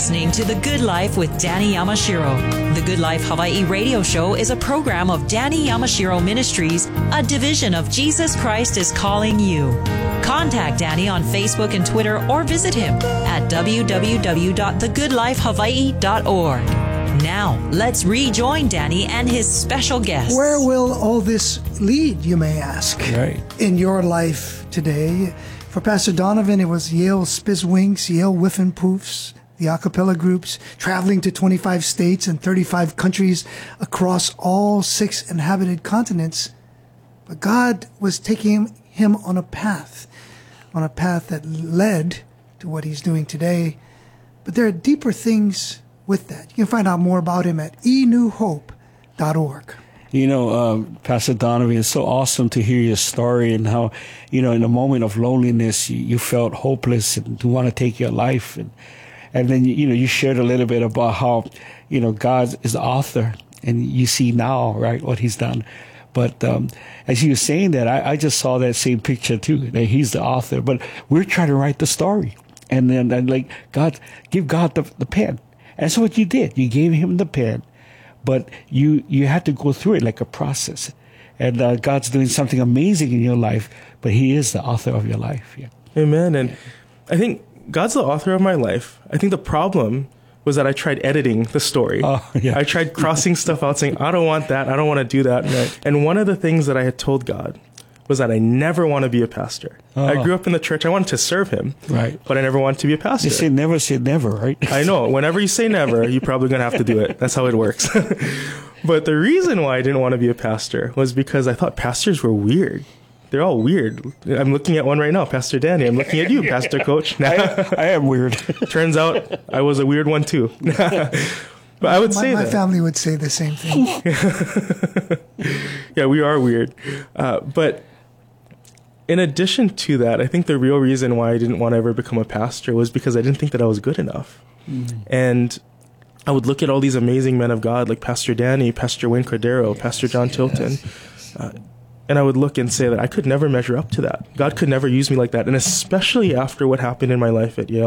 listening to The Good Life with Danny Yamashiro. The Good Life Hawaii radio show is a program of Danny Yamashiro Ministries, a division of Jesus Christ is Calling You. Contact Danny on Facebook and Twitter or visit him at www.thegoodlifehawaii.org. Now, let's rejoin Danny and his special guest. Where will all this lead, you may ask, in your life today? For Pastor Donovan, it was Yale Spizwinks, Yale Whiffenpoofs, the a cappella groups, traveling to 25 states and 35 countries across all 6 inhabited continents. But God was taking him on a path that led to what he's doing today. But there are deeper things with that. You can find out more about him at enewhope.org. You know, Pastor Donovan, it's so awesome to hear your story and how, you know, in a moment of loneliness, you felt hopeless and to want to take your life. And then, you know, you shared a little bit about how, you know, God is the author and you see now, right, what he's done. But as you were saying that, I just saw that same picture too, that he's the author. But we're trying to write the story. And then like, give God the pen. And that's what you did. You gave him the pen. But you had to go through it like a process. And God's doing something amazing in your life, but he is the author of your life. Yeah. Amen. And I think God's the author of my life. I think the problem was that I tried editing the story. I tried crossing stuff out, saying, I don't want that. I don't want to do that. Right. And one of the things that I had told God was that I never want to be a pastor. I grew up in the church. I wanted to serve him, but I never wanted to be a pastor. They say never, right? I know. Whenever you say never, you're probably going to have to do it. That's how it works. But the reason why I didn't want to be a pastor was because I thought pastors were weird. They're all weird. I'm looking at one right now, Pastor Danny. I'm looking at you, Pastor Coach. I am weird. Turns out I was a weird one too. But I would say my family would say the same thing. Yeah, we are weird. But in addition to that, I think the real reason why I didn't want to ever become a pastor was because I didn't think that I was good enough. Mm-hmm. And I would look at all these amazing men of God like Pastor Danny, Pastor Wayne Cordero, Pastor John Tilton, and I would look and say that I could never measure up to that. God could never use me like that. And especially after what happened in my life at Yale.